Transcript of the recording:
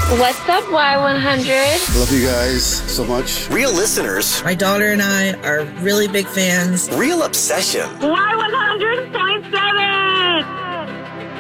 What's up, Y100? Love you guys so much. Real listeners. My daughter and I are really big fans. Real obsession. Y100!